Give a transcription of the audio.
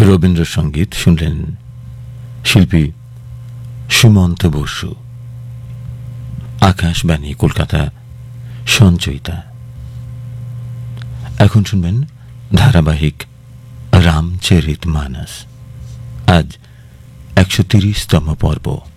রবীন্দ্রসঙ্গীত শুনলেন শিল্পী সুমন্ত বসু। আকাশবাণী কলকাতা সঞ্চয়িতা। এখন শুনবেন ধারাবাহিক রামচরিতমানস। আজ 130তম পর্ব।